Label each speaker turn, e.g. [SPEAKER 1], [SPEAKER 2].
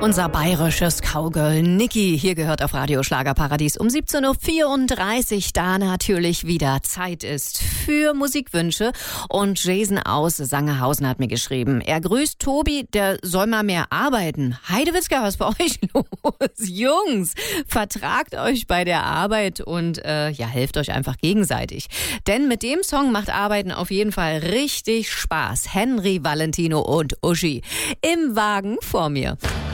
[SPEAKER 1] Unser bayerisches Cowgirl Niki, hier gehört auf Radio Schlagerparadies um 17.34 Uhr, da natürlich wieder Zeit ist für Musikwünsche. Und Jason aus Sangerhausen hat mir geschrieben, er grüßt Tobi, der soll mal mehr arbeiten. Heidewitzka, was ist bei euch los? Jungs, vertragt euch bei der Arbeit und helft euch einfach gegenseitig. Denn mit dem Song macht Arbeiten auf jeden Fall richtig Spaß. Henry, Valentino und Uschi im Wagen vor mir.